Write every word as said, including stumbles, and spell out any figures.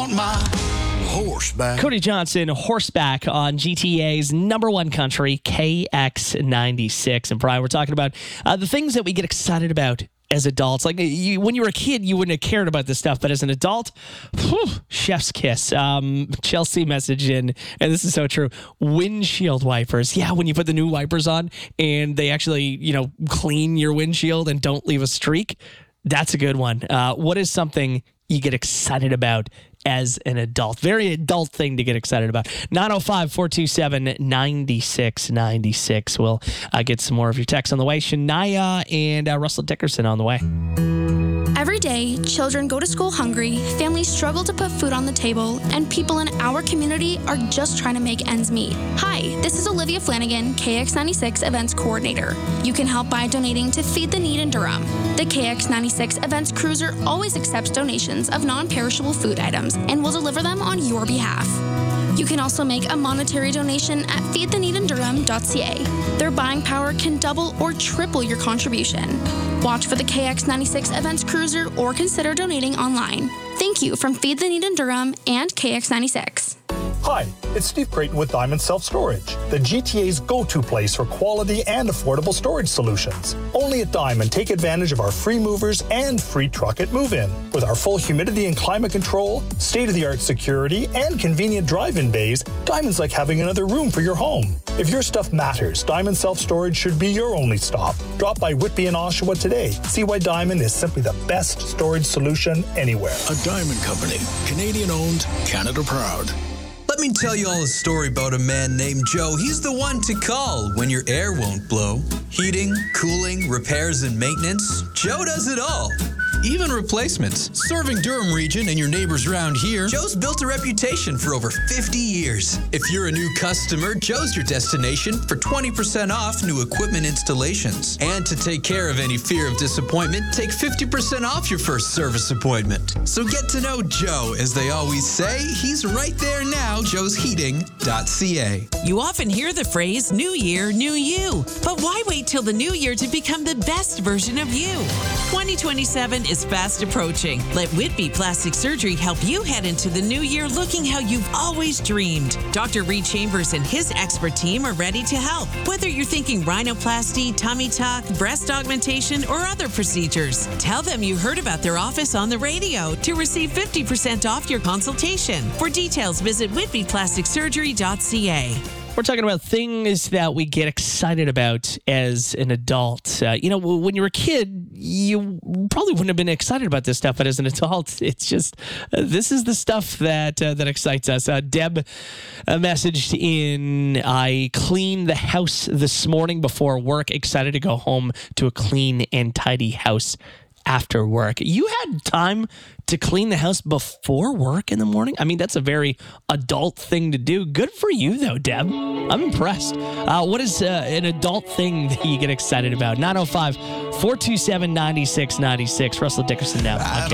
want my horseback. Cody Johnson, Horseback on G T A's number one country, K X ninety-six. And Brian, we're talking about uh, the things that we get excited about as adults. Like you, when you were a kid, you wouldn't have cared about this stuff, but as an adult, whew, chef's kiss. Um, Chelsea messaged in, and this is so true, windshield wipers. Yeah, when you put the new wipers on and they actually, you know, clean your windshield and don't leave a streak, that's a good one. Uh, what is something you get excited about as an adult? Very adult thing to get excited about. nine oh five, four two seven, nine six nine six. We'll uh, get some more of your texts on the way. Shania and uh, Russell Dickerson on the way. Every day, children go to school hungry, families struggle to put food on the table, and people in our community are just trying to make ends meet. Hi, this is Olivia Flanagan, K X ninety-six Events Coordinator. You can help by donating to Feed the Need in Durham. The K X ninety-six Events Cruiser always accepts donations of non-perishable food items and will deliver them on your behalf. You can also make a monetary donation at feed the need in durham dot c a. Their buying power can double or triple your contribution. Watch for the K X ninety-six Events Cruiser or consider donating online. Thank you from Feed the Need in Durham and K X ninety-six. Hi, it's Steve Creighton with Diamond Self Storage, the G T A's go-to place for quality and affordable storage solutions. Only at Diamond, take advantage of our free movers and free truck at move-in. With our full humidity and climate control, state-of-the-art security, and convenient drive-in bays, Diamond's like having another room for your home. If your stuff matters, Diamond Self Storage should be your only stop. Drop by Whitby and Oshawa today. See why Diamond is simply the best storage solution anywhere. A Diamond Company, Canadian-owned, Canada proud. Let me tell you all a story about a man named Joe. He's the one to call when your air won't blow. Heating, cooling, repairs, and maintenance. Joe does it all. Even replacements. Serving Durham region and your neighbors around here, Joe's built a reputation for over fifty years. If you're a new customer, Joe's your destination for twenty percent off new equipment installations. And to take care of any fear of disappointment, take fifty percent off your first service appointment. So get to know Joe. As they always say, he's right there now, joes heating dot c a. You often hear the phrase, new year, new you. But why wait till the new year to become the best version of you? twenty twenty-seven is fast approaching. Let Whitby Plastic Surgery help you head into the new year looking how you've always dreamed. Doctor Reed Chambers and his expert team are ready to help. Whether you're thinking rhinoplasty, tummy tuck, breast augmentation, or other procedures, tell them you heard about their office on the radio to receive fifty percent off your consultation. For details, visit whitby plastic surgery dot c a. We're talking about things that we get excited about as an adult. Uh, you know, when you were a kid, you probably wouldn't have been excited about this stuff, but as an adult, it's just, uh, this is the stuff that uh, that excites us. Uh, Deb uh, messaged in, I cleaned the house this morning before work, excited to go home to a clean and tidy house after work. You had time to clean the house before work in the morning? I mean, that's a very adult thing to do. Good for you, though, Deb. I'm impressed. Uh, what is uh, an adult thing that you get excited about? nine oh five, four two seven, nine six nine six. Russell Dickerson now.